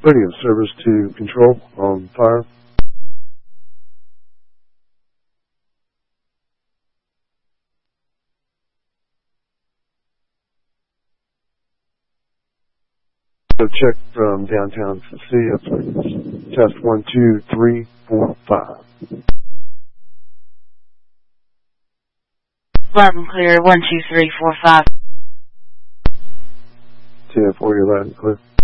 plenty of service to control on fire. So check from downtown Cecilia, please. Test 1, 2, 3, 4, 5. Loud and clear, 1, 2, 3, 4, 5. 10-4, you're loud and clear.